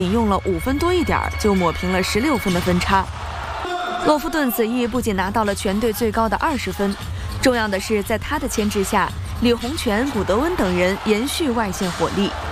仅用了5分多一点就抹平了16分的分差。洛夫顿此役不仅拿到了全队最高的20分，重要的是在他的牵制下，李洪权、古德温等人延续外线火力。